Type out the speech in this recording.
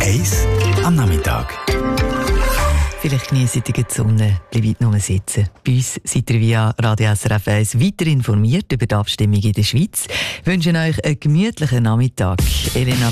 1 am Nachmittag. Vielleicht geniessen Sie die Sonne, bleibt nur sitzen. Bei uns seid ihr via Radio SRF 1 weiter informiert über die Abstimmung in der Schweiz. Wir wünschen euch einen gemütlichen Nachmittag. Elena